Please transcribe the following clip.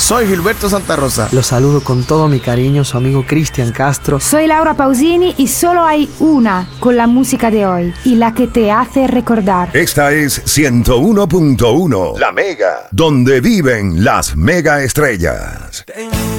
Soy Gilberto Santa Rosa. Los saludo con todo mi cariño, su amigo Cristian Castro. Soy Laura Pausini y solo hay una con la música de hoy y la que te hace recordar. Esta es 101.1, La Mega, donde viven las mega estrellas.